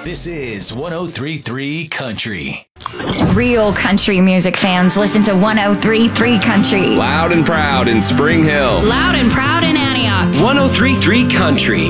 This is 103.3 Country. Real country music fans listen to 103.3 Country. Loud and proud in Spring Hill. Loud and proud in Antioch. 103.3 Country.